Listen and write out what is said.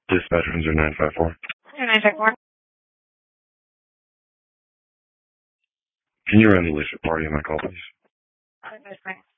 Dispatch 954. 954. Can you run the list party on my call, please? That's fine.